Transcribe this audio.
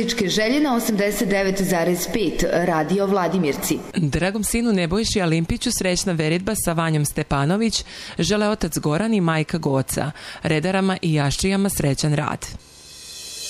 muzičke želje na 89,5 Radio Vladimirci. Dragom sinu Nebojši Alimpiću srećna veritba sa Vanjom Stepanović žele otac Goran i majka Goca, redarama i jaščijama srećan rad.